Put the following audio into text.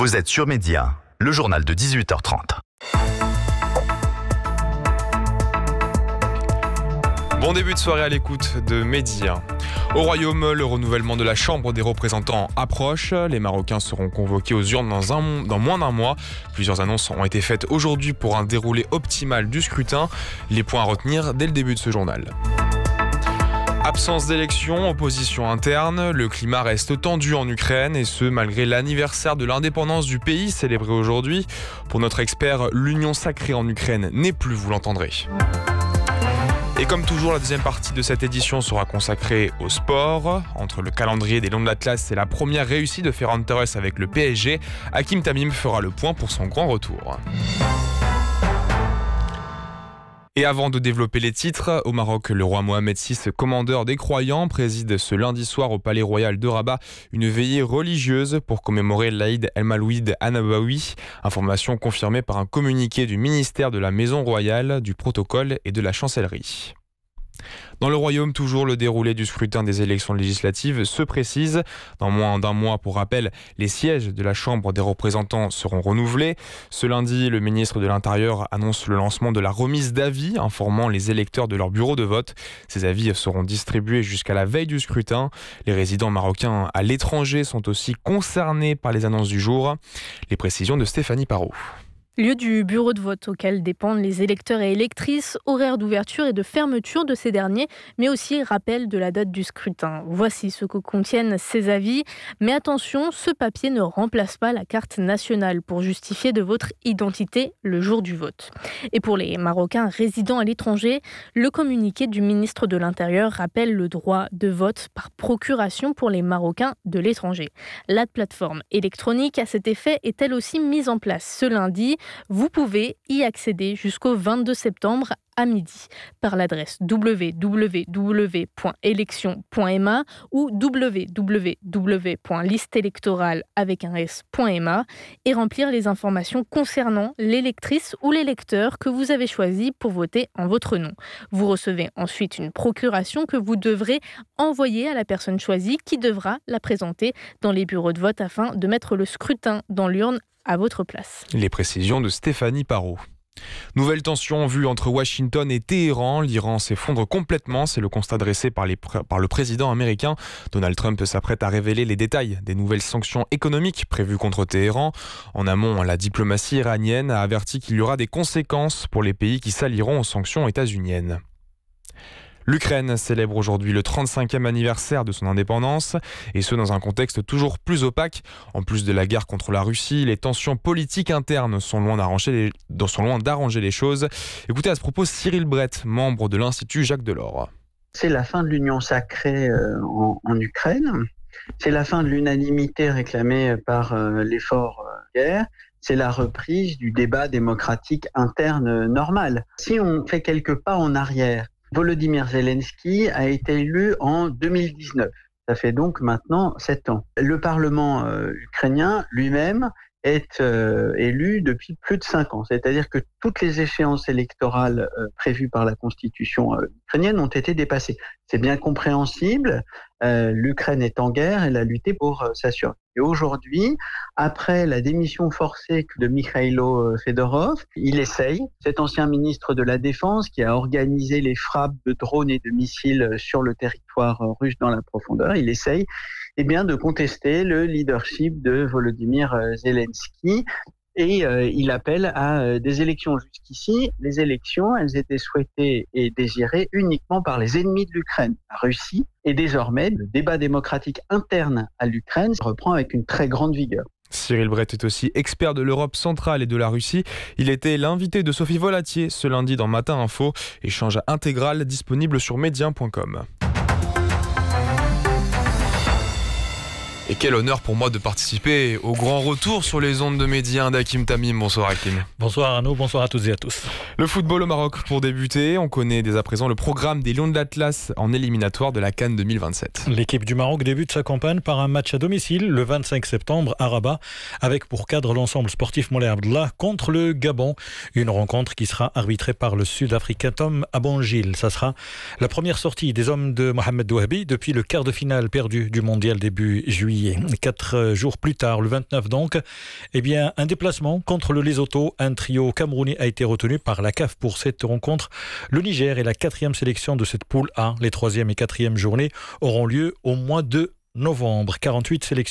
Vous êtes sur Média, le journal de 18h30. Bon début de soirée à l'écoute de Média. Au Royaume, le renouvellement de la Chambre des représentants approche. Les Marocains seront convoqués aux urnes dans moins d'un mois. Plusieurs annonces ont été faites aujourd'hui pour un déroulé optimal du scrutin. Les points à retenir dès le début de ce journal. Absence d'élections, opposition interne, le climat reste tendu en Ukraine et ce malgré l'anniversaire de l'indépendance du pays célébré aujourd'hui. Pour notre expert, l'union sacrée en Ukraine n'est plus, vous l'entendrez. Et comme toujours, la deuxième partie de cette édition sera consacrée au sport. Entre le calendrier des Lions de l'Atlas et la première réussite de Ferran Torres avec le PSG, Hakim Tamim fera le point pour son grand retour. Et avant de développer les titres, au Maroc, le roi Mohamed VI, commandeur des croyants, préside ce lundi soir au Palais Royal de Rabat une veillée religieuse pour commémorer l'Aïd el-Mawlid an-Nabawi. Information confirmée par un communiqué du ministère de la Maison Royale, du Protocole et de la Chancellerie. Dans le Royaume, toujours, le déroulé du scrutin des élections législatives se précise. Dans moins d'un mois, pour rappel, les sièges de la Chambre des représentants seront renouvelés. Ce lundi, le ministre de l'Intérieur annonce le lancement de la remise d'avis informant les électeurs de leur bureau de vote. Ces avis seront distribués jusqu'à la veille du scrutin. Les résidents marocains à l'étranger sont aussi concernés par les annonces du jour. Les précisions de Stéphanie Parot. Lieu du bureau de vote auquel dépendent les électeurs et électrices, horaires d'ouverture et de fermeture de ces derniers, mais aussi rappel de la date du scrutin. Voici ce que contiennent ces avis. Mais attention, ce papier ne remplace pas la carte nationale pour justifier de votre identité le jour du vote. Et pour les Marocains résidant à l'étranger, le communiqué du ministre de l'Intérieur rappelle le droit de vote par procuration pour les Marocains de l'étranger. La plateforme électronique à cet effet est elle aussi mise en place ce lundi. Vous pouvez y accéder jusqu'au 22 septembre à midi par l'adresse www.election.ma ou www.listeélectorale.ma et remplir les informations concernant l'électrice ou l'électeur que vous avez choisi pour voter en votre nom. Vous recevez ensuite une procuration que vous devrez envoyer à la personne choisie qui devra la présenter dans les bureaux de vote afin de mettre le scrutin dans l'urne à votre place. Les précisions de Stéphanie Parot. Nouvelle tension vue entre Washington et Téhéran. L'Iran s'effondre complètement, c'est le constat dressé par le président américain. Donald Trump s'apprête à révéler les détails des nouvelles sanctions économiques prévues contre Téhéran. En amont, la diplomatie iranienne a averti qu'il y aura des conséquences pour les pays qui s'allieront aux sanctions états-uniennes. L'Ukraine célèbre aujourd'hui le 35e anniversaire de son indépendance, et ce dans un contexte toujours plus opaque. En plus de la guerre contre la Russie, les tensions politiques internes sont loin d'arranger les choses. Écoutez à ce propos Cyril Brett, membre de l'Institut Jacques Delors. C'est la fin de l'union sacrée en Ukraine, c'est la fin de l'unanimité réclamée par l'effort guerre. C'est la reprise du débat démocratique interne normal. Si on fait quelques pas en arrière, Volodymyr Zelensky a été élu en 2019. Ça fait donc maintenant 7 ans. Le Parlement ukrainien lui-même est élu depuis plus de 5 ans. C'est-à-dire que toutes les échéances électorales prévues par la Constitution ukrainienne ont été dépassées. C'est bien compréhensible. L'Ukraine est en guerre, elle a lutté pour sa survie. Et aujourd'hui, après la démission forcée de Mikhailo Fedorov, il essaye, cet ancien ministre de la Défense qui a organisé les frappes de drones et de missiles sur le territoire russe dans la profondeur, il essaye de contester le leadership de Volodymyr Zelensky. Et il appelle à des élections. Jusqu'ici, les élections, elles étaient souhaitées et désirées uniquement par les ennemis de l'Ukraine, la Russie. Et désormais, le débat démocratique interne à l'Ukraine reprend avec une très grande vigueur. Cyril Brett est aussi expert de l'Europe centrale et de la Russie. Il était l'invité de Sophie Volatier ce lundi dans Matin Info. Échange intégral disponible sur média.com. Et quel honneur pour moi de participer au grand retour sur les ondes de Média d'Hakim Tamim. Bonsoir Hakim. Bonsoir Arnaud, bonsoir à toutes et à tous. Le football au Maroc pour débuter. On connaît dès à présent le programme des Lions de l'Atlas en éliminatoire de la CAN 2027. L'équipe du Maroc débute sa campagne par un match à domicile le 25 septembre à Rabat, avec pour cadre l'ensemble sportif Moulay Abdellah contre le Gabon. Une rencontre qui sera arbitrée par le Sud-Africain Tom Abongil. Ça sera la première sortie des hommes de Mohamed Douabi depuis le quart de finale perdu du mondial début juillet qualifiés. 4 jours plus tard, le 29 donc, un déplacement contre le Lesotho. Un trio camerounais a été retenu par la CAF pour cette rencontre. Le Niger est la 4e sélection de cette poule A. Les 3e et 4e journées auront lieu au mois de novembre. 48 sélections